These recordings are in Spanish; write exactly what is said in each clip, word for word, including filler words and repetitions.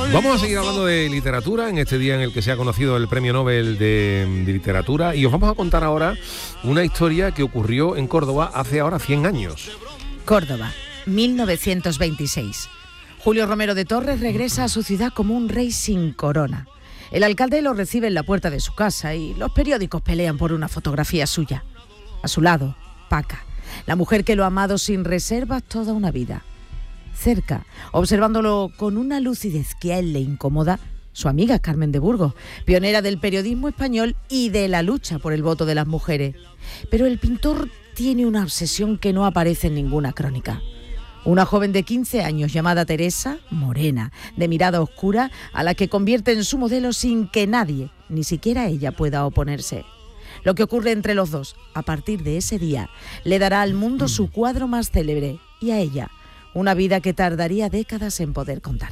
Vamos a seguir hablando de literatura en este día en el que se ha conocido el Premio Nobel de, de Literatura, y os vamos a contar ahora una historia que ocurrió en Córdoba hace ahora cien años. Córdoba, mil novecientos veintiséis. Julio Romero de Torres regresa a su ciudad como un rey sin corona. El alcalde lo recibe en la puerta de su casa y los periódicos pelean por una fotografía suya. A su lado, Paca, la mujer que lo ha amado sin reservas toda una vida. Cerca, observándolo con una lucidez que a él le incomoda, su amiga Carmen de Burgos, pionera del periodismo español y de la lucha por el voto de las mujeres. Pero el pintor tiene una obsesión que no aparece en ninguna crónica. Una joven de quince años llamada Teresa, morena, de mirada oscura, a la que convierte en su modelo sin que nadie, ni siquiera ella, pueda oponerse. Lo que ocurre entre los dos, a partir de ese día, le dará al mundo su cuadro más célebre y a ella una vida que tardaría décadas en poder contar.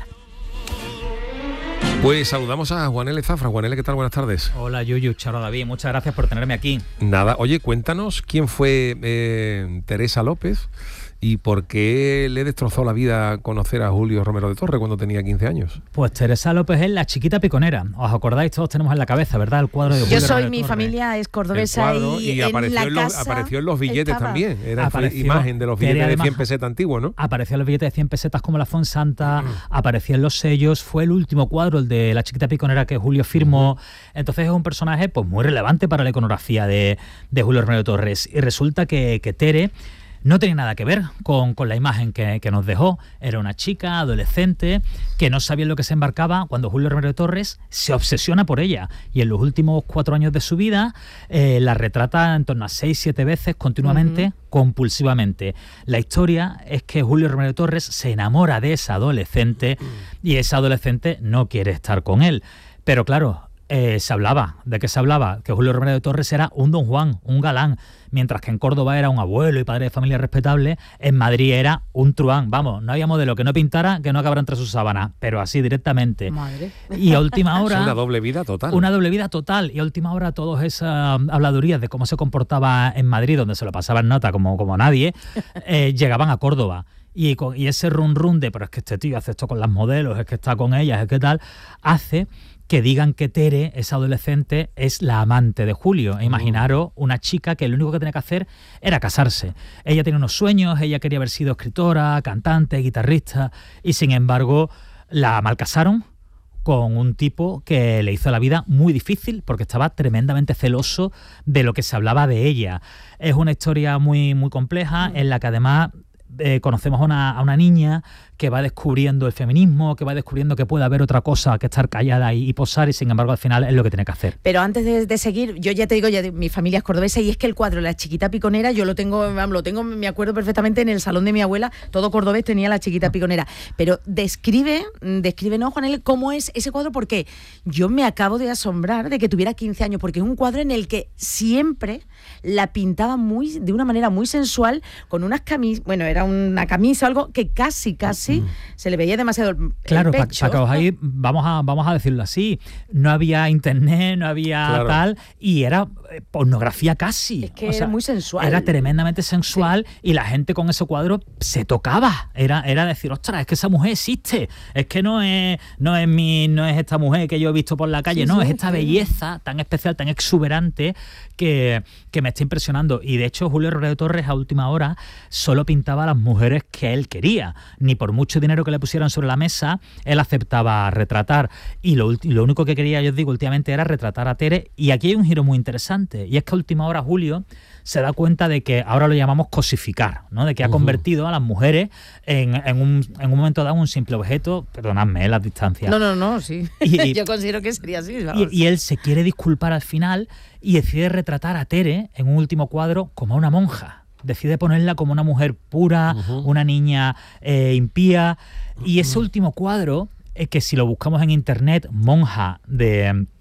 Pues saludamos a Juan L. Zafra. Juan L., ¿qué tal? Buenas tardes. Hola, Yuyu, Charo David, muchas gracias por tenerme aquí. Nada, oye, cuéntanos quién fue eh, Teresa López y por qué le destrozó la vida conocer a Julio Romero de Torres cuando tenía quince años. Pues Teresa López es la chiquita piconera. ¿Os acordáis? Todos tenemos en la cabeza, ¿verdad? El cuadro de Julio Yo soy, Romero de mi Torres. familia es cordobesa cuadro, y, y en apareció, la en los, casa apareció en los billetes estaba. también. Era Apareció, imagen de los billetes además, de cien pesetas antiguos, ¿no? Apareció en los billetes de cien pesetas como la Fonsanta, uh-huh. apareció en los sellos, fue el último cuadro, el de la chiquita piconera que Julio firmó. Uh-huh. Entonces es un personaje pues muy relevante para la iconografía de, de Julio Romero de Torres. Y resulta que, que Tere no tenía nada que ver con, con la imagen que, que nos dejó. Era una chica adolescente que no sabía en lo que se embarcaba cuando Julio Romero de Torres se obsesiona por ella. Y en los últimos cuatro años de su vida eh, la retrata en torno a seis, siete veces continuamente, uh-huh. compulsivamente. La historia es que Julio Romero de Torres se enamora de esa adolescente uh-huh. y esa adolescente no quiere estar con él. Pero claro, Eh, se hablaba, ¿de qué se hablaba? Que Julio Romero de Torres era un don Juan, un galán, mientras que en Córdoba era un abuelo y padre de familia respetable, en Madrid era un truán, vamos, no había modelo que no pintara que no acabara entre sus sábanas, pero así directamente. Madre. Y a última hora... Es una doble vida total. Una doble vida total, y a última hora todas esas habladurías de cómo se comportaba en Madrid, donde se lo pasaba en nota como, como nadie, eh, llegaban a Córdoba. Y, con, y ese run run de, pero es que este tío hace esto con las modelos, es que está con ellas, es que tal, hace que digan que Tere, esa adolescente, es la amante de Julio. Imaginaros una chica que lo único que tenía que hacer era casarse. Ella tenía unos sueños, ella quería haber sido escritora, cantante, guitarrista, y sin embargo la malcasaron con un tipo que le hizo la vida muy difícil porque estaba tremendamente celoso de lo que se hablaba de ella. Es una historia muy, muy compleja en la que además Eh, conocemos a una, a una niña que va descubriendo el feminismo, que va descubriendo que puede haber otra cosa que estar callada y, y posar, y sin embargo al final es lo que tiene que hacer. Pero antes de, de seguir, yo ya te digo, ya de, mi familia es cordobesa, y es que el cuadro La chiquita piconera yo lo tengo, lo tengo, me acuerdo perfectamente, en el salón de mi abuela, todo cordobés tenía La chiquita piconera. Pero describe, describe, ¿no, Juanel, cómo es ese cuadro? Porque yo me acabo de asombrar de que tuviera quince años, porque es un cuadro en el que siempre la pintaba muy, de una manera muy sensual, con unas camisas, bueno, era una camisa o algo que casi, casi mm. se le veía demasiado el Claro, pecho. para pa que os hagáis, vamos a, vamos a decirlo así, no había internet, no había claro. tal, y era pornografía casi. Es que o sea, era muy sensual. Era tremendamente sensual, sí. y la gente con ese cuadro se tocaba. Era, era decir, ostras, es que esa mujer existe, es que no es, no es mi, no es esta mujer que yo he visto por la calle, sí, no, sí, es esta sí. belleza tan especial, tan exuberante que, que me está impresionando. Y de hecho Julio Romero de Torres a última hora solo pintaba a las mujeres que él quería. Ni por mucho dinero que le pusieran sobre la mesa, él aceptaba retratar. Y lo, lo único que quería, yo os digo, últimamente era retratar a Tere. Y aquí hay un giro muy interesante. Y es que a última hora Julio se da cuenta de que ahora lo llamamos cosificar, ¿no? De que ha uh-huh. convertido a las mujeres en, en, un, en un momento dado un simple objeto, perdonadme ¿eh? Las distancias. No, no, no, sí. Y, yo considero que sería así. Y, y él se quiere disculpar al final y decide retratar a Tere en un último cuadro como a una monja. Decide ponerla como una mujer pura, uh-huh. una niña eh, impía. Uh-huh. Y ese último cuadro, eh, que si lo buscamos en internet, monja de...